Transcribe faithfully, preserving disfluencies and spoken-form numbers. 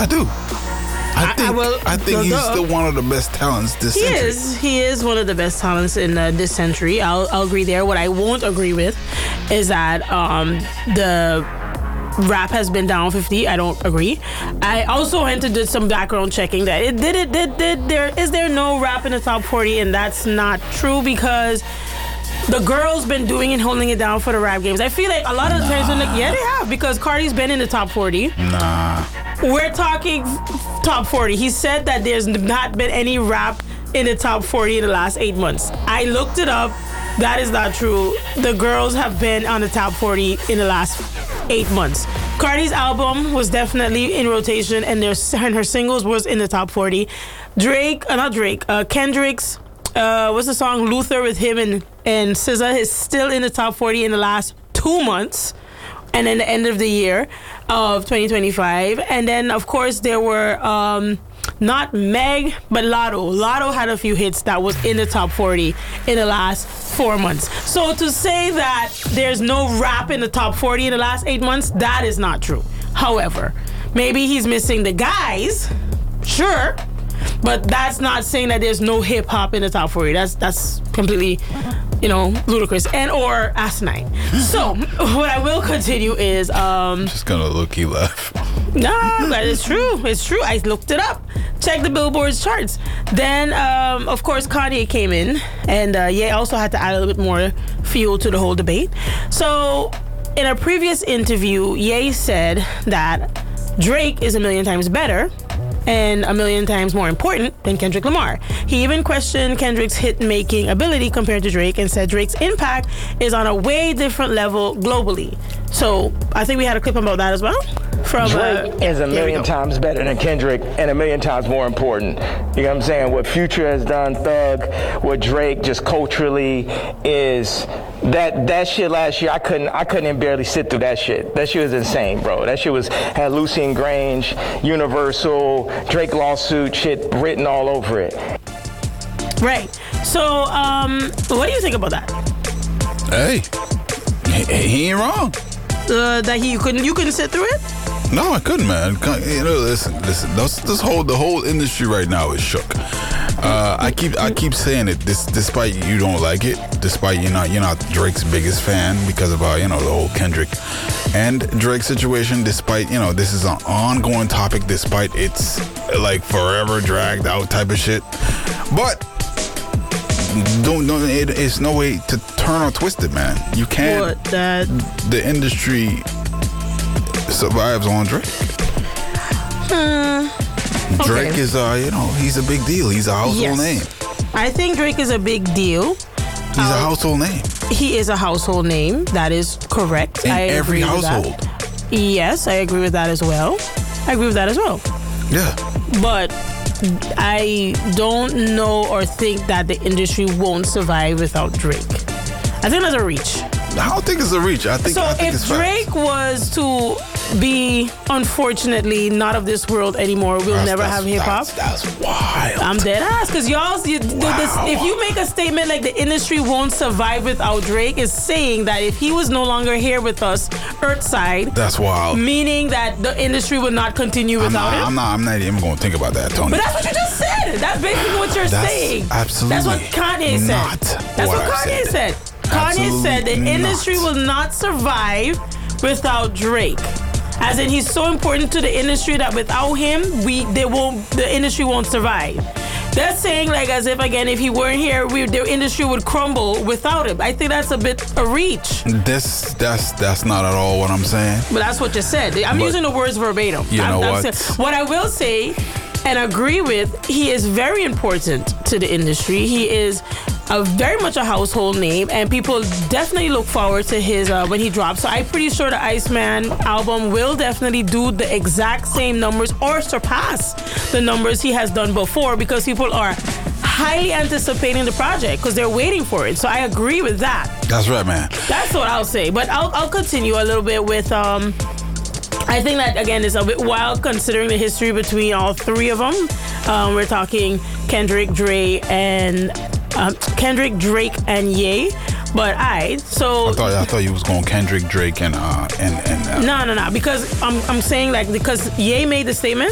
I do. I I- think I I, will- think duh, he's duh. still one of the best talents this He century. is. He is one of the best talents in uh, this century. I'll, I'll agree there. What I won't agree with is that um, the rap has been down fifty. I don't agree. I also went to did some background checking that it did it did did there is there no rap in the top forty, and that's not true because the girls been doing and holding it down for the rap games. I feel like a lot of the times when like, yeah they have because Cardi's been in the top forty. Nah. We're talking top forty. He said that there's not been any rap in the top forty in the last eight months. I looked it up. That is not true. The girls have been on the top forty in the last eight months. Cardi's album was definitely in rotation, and their and her singles was in the top forty. Drake, uh, not Drake, uh, Kendrick's, uh, what's the song Luther with him and and S Z A is still in the top forty in the last two months. And then the end of the year of twenty twenty-five. And then, of course, there were um, not Meg, but Lotto. Lotto had a few hits that was in the top forty in the last four months. So to say that there's no rap in the top forty in the last eight months, that is not true. However, maybe he's missing the guys, sure, but that's not saying that there's no hip hop in the top forty. That's that's completely, you know, ludicrous and or asinine. So what I will continue is um Just gonna look he left. nah, that is true. It's true. I looked it up. Check the Billboard's charts. Then um of course Kanye came in, and uh, yeah, also had to add a little bit more fuel to the whole debate. So in a previous interview, Ye said that Drake is a million times better and a million times more important than Kendrick Lamar. He even questioned Kendrick's hit-making ability compared to Drake and said Drake's impact is on a way different level globally. So I think we had a clip about that as well. From Drake uh, is a here we million go. times better than Kendrick and a million times more important. You know what I'm saying? What Future has done, Thug, what Drake just culturally is that that shit last year. I couldn't I couldn't even barely sit through that shit. That shit was insane, bro. That shit was had Lucian Grange, Universal, Drake lawsuit shit written all over it. Right. So um, what do you think about that? Hey, he, he ain't wrong. Uh, that he you couldn't you couldn't sit through it? No, I couldn't, man. You know, listen, listen. This, this whole the whole industry right now is shook. Uh, I keep I keep saying it. This, despite you don't like it, despite you're not you're not Drake's biggest fan because of uh, you know the whole Kendrick and Drake situation. Despite you know this is an ongoing topic. Despite it's like forever dragged out type of shit. But don't don't it, it's no way to turn or twist it, man. You can't. What that? The industry survives on Drake. Hmm. Drake Okay. is, uh, you know, he's a big deal. He's a household Yes. name. I think Drake is a big deal. He's a household name He is a household name. That is correct. in I every agree with that. household. Yes, I agree with that as well. I agree with that as well. Yeah. But I don't know or think that the industry won't survive without Drake. I think that's a reach. I don't think it's a reach. I think, So I think if it's facts. Drake was to be, unfortunately, not of this world anymore, we'll That's- never that's- have hip hop. That's, that's wild. I'm dead ass because y'all, you, the, this, if you make a statement like the industry won't survive without Drake, is saying that if he was no longer here with us, Earthside, That's wild. meaning that the industry would not continue I'm without not, him. I'm not. I'm not even going to think about that, Tony. But that's what you just said. That's basically what you're That's saying. absolutely That's what Kanye said. not That's what what, I Kanye said. said. Kanye said the Absolutely industry not. will not survive without Drake. As in, he's so important to the industry that without him, we they won't. The industry won't survive. That's saying like as if again, if he weren't here, we, the industry would crumble without him. I think that's a bit a reach. This, that's that's not at all what I'm saying. But that's what you said. I'm But using the words verbatim. you I'm, know I'm what? saying- what I will say and agree with, he is very important to the industry. He is a very much a household name, and people definitely look forward to his uh, when he drops. So I'm pretty sure the Iceman album will definitely do the exact same numbers or surpass the numbers he has done before because people are highly anticipating the project because they're waiting for it. So I agree with that. That's right, man. That's what I'll say. But I'll, I'll continue a little bit with, um, I think that, again, is a bit wild considering the history between all three of them. Um, we're talking Kendrick, Dre, and um, Kendrick, Drake, and Ye. But I, so... I thought I thought you was going Kendrick, Drake, and uh and and. Uh, No, no, no. Because I'm I'm saying like because Ye made the statement